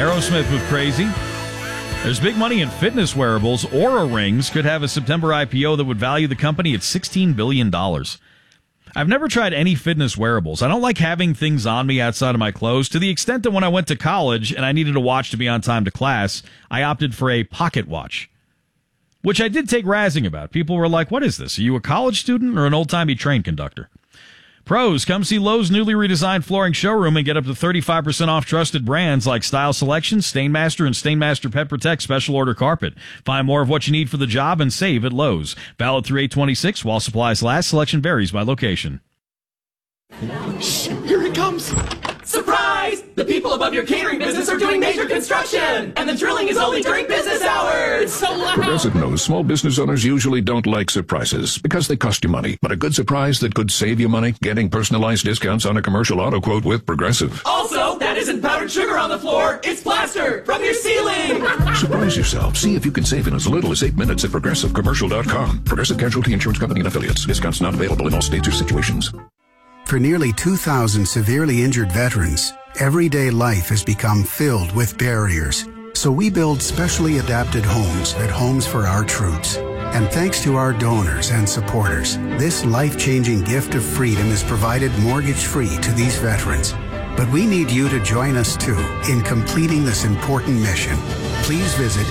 Aerosmith with Crazy. There's big money in fitness wearables. Oura Rings could have a September IPO that would value the company at $16 billion. I've never tried any fitness wearables. I don't like having things on me outside of my clothes, to the extent that when I went to college and I needed a watch to be on time to class, I opted for a pocket watch, which I did take razzing about. People were like, what is this? Are you a college student or an old-timey train conductor? Pros, come see Lowe's newly redesigned flooring showroom and get up to 35% off trusted brands like Style Selection, Stainmaster, and Stainmaster Pet Protect Special Order Carpet. Find more of what you need for the job and save at Lowe's. Valid through 8/26 while supplies last. Selection varies by location. Shh, here it comes. Surprise! The people above your catering business are doing major construction, and the drilling is only during business hours. It's so loud. Progressive knows small business owners usually don't like surprises because they cost you money. But a good surprise that could save you money? Getting personalized discounts on a commercial auto quote with Progressive. Also, that isn't powdered sugar on the floor. It's plaster from your ceiling. Surprise yourself. See if you can save in as little as 8 minutes at ProgressiveCommercial.com. Progressive Casualty Insurance Company and Affiliates. Discounts not available in all states or situations. For nearly 2,000 severely injured veterans, everyday life has become filled with barriers. So we build specially adapted homes at Homes for Our Troops. And thanks to our donors and supporters, this life-changing gift of freedom is provided mortgage-free to these veterans. But we need you to join us, too, in completing this important mission. Please visit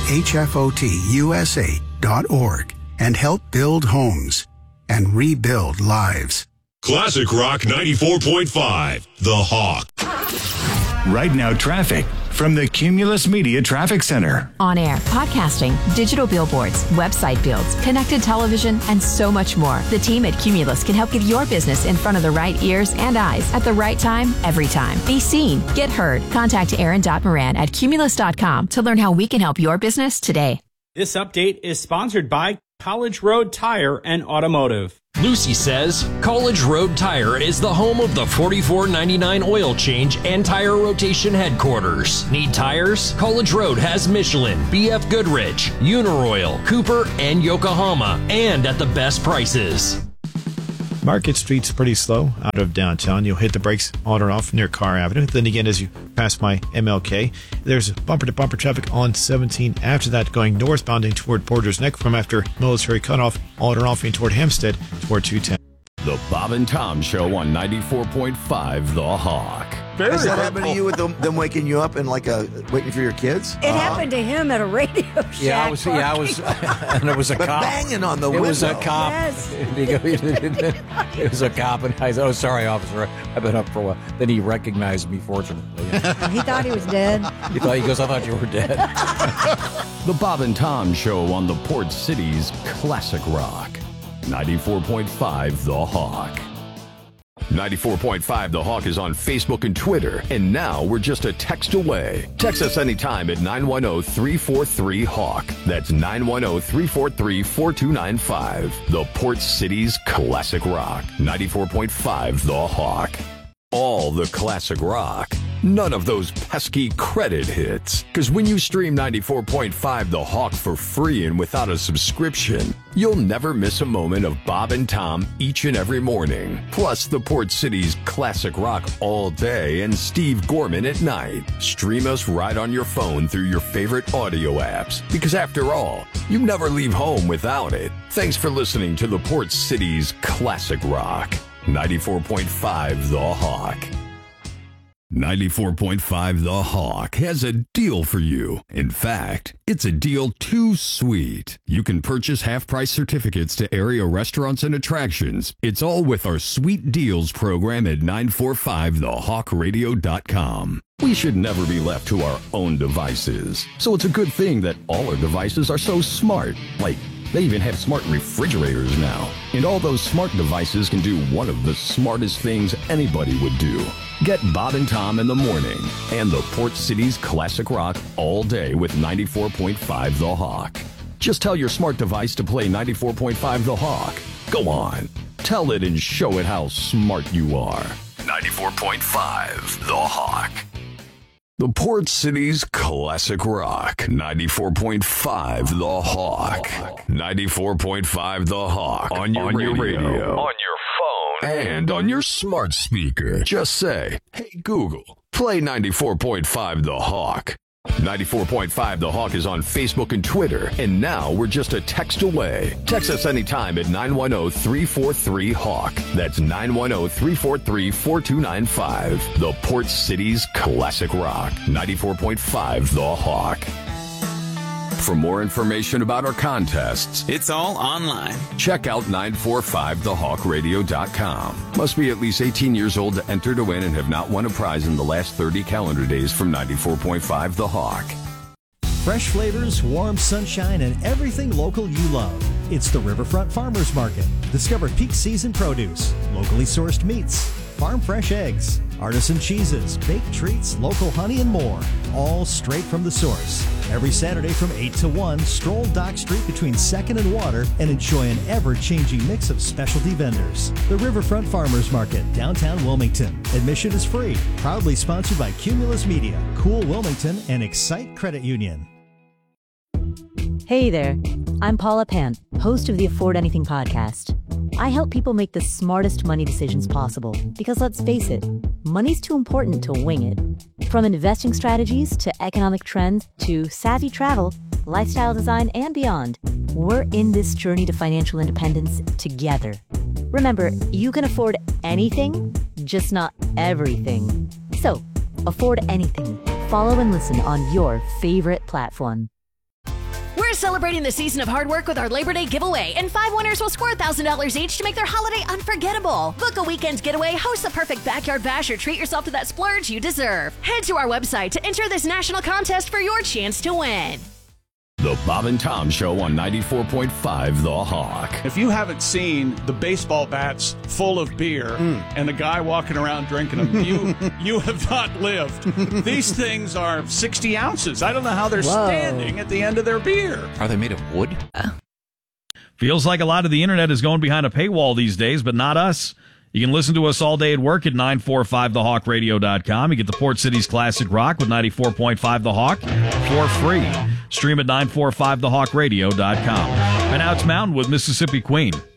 hfotusa.org and help build homes and rebuild lives. Classic Rock 94.5, The Hawk. Right now, traffic from the Cumulus Media Traffic Center. On air, podcasting, digital billboards, website builds, connected television, and so much more. The team at Cumulus can help get your business in front of the right ears and eyes at the right time, every time. Be seen, get heard. Contact Aaron.Moran at Cumulus.com to learn how we can help your business today. This update is sponsored by College Road Tire and Automotive. Lucy says College Road Tire is the home of the $44.99 oil change and tire rotation headquarters. Need tires? College Road has Michelin, BF Goodrich, Uniroyal, Cooper, and Yokohama, and at the best prices. Market Street's pretty slow out of downtown. You'll hit the brakes on or off near Carr Avenue. Then again, as you pass by MLK, there's bumper-to-bumper traffic on 17. After that, going northbounding toward Porter's Neck from after Military Cutoff, on or off toward Hempstead toward 210. The Bob and Tom Show on 94.5 The Hawk. Has that happened to you with them waking you up and waiting for your kids? It happened to him at a radio shack. Yeah, I was, and it was a cop banging on the window. It was a cop. Yes. It was a cop, and I said, "Oh, sorry, officer, I've been up for a while." Then he recognized me, fortunately. He thought he was dead. He goes, "I thought you were dead." The Bob and Tom Show on the Port City's Classic Rock. 94.5 The Hawk. 94.5 The Hawk is on Facebook and Twitter, and now we're just a text away. Text us anytime at 910-343-HAWK. That's 910-343-4295. The Port City's Classic Rock. 94.5 The Hawk. All the classic rock. None of those pesky credit hits. Because when you stream 94.5 The Hawk for free and without a subscription, you'll never miss a moment of Bob and Tom each and every morning. Plus the Port City's classic rock all day and Steve Gorman at night. Stream us right on your phone through your favorite audio apps. Because after all, you never leave home without it. Thanks for listening to the Port City's classic rock. 94.5 The Hawk. 94.5 The Hawk has a deal for you. In fact, it's a deal too sweet. You can purchase half-price certificates to area restaurants and attractions. It's all with our Sweet Deals program at 945thehawkradio.com. We should never be left to our own devices. So it's a good thing that all our devices are so smart. They even have smart refrigerators now. And all those smart devices can do one of the smartest things anybody would do. Get Bob and Tom in the morning and the Port City's classic rock all day with 94.5 The Hawk. Just tell your smart device to play 94.5 The Hawk. Go on. Tell it and show it how smart you are. 94.5 The Hawk. The Port City's classic rock. 94.5 The Hawk. 94.5 The Hawk. On your radio. On your phone. And on your smart speaker. Just say, "Hey Google, play 94.5 The Hawk." 94.5 The Hawk is on Facebook and Twitter, and now we're just a text away. Text us anytime at 910-343-HAWK. That's 910-343-4295. The Port City's classic rock. 94.5 The Hawk. For more information about our contests, it's all online. Check out 945thehawkradio.com. Must be at least 18 years old to enter to win and have not won a prize in the last 30 calendar days from 94.5 The Hawk. Fresh flavors, warm sunshine, and everything local you love. It's the Riverfront Farmers Market. Discover peak season produce, locally sourced meats, farm fresh eggs, artisan cheeses, baked treats, local honey, and more. All straight from the source. Every Saturday from 8 to 1, stroll Dock Street between 2nd and Water and enjoy an ever-changing mix of specialty vendors. The Riverfront Farmers Market, downtown Wilmington. Admission is free. Proudly sponsored by Cumulus Media, Cool Wilmington, and Excite Credit Union. Hey there, I'm Paula Pant, host of the Afford Anything podcast. I help people make the smartest money decisions possible because, let's face it, money's too important to wing it. From investing strategies to economic trends to savvy travel, lifestyle design, and beyond, we're in this journey to financial independence together. Remember, you can afford anything, just not everything. So, afford anything. Follow and listen on your favorite platform. We're celebrating the season of hard work with our Labor Day giveaway, and 5 winners will score $1,000 each to make their holiday unforgettable. Book a weekend getaway, host the perfect backyard bash, or treat yourself to that splurge you deserve. Head to our website to enter this national contest for your chance to win. The Bob and Tom Show on 94.5 The Hawk. If you haven't seen the baseball bats full of beer and the guy walking around drinking them, you have not lived. These things are 60 ounces. I don't know how they're standing at the end of their beer. Are they made of wood? Feels like a lot of the internet is going behind a paywall these days, but not us. You can listen to us all day at work at 945thehawkradio.com. You get the Port City's classic rock with 94.5 The Hawk for free. Stream at 945thehawkradio.com. And now it's Mountain with Mississippi Queen.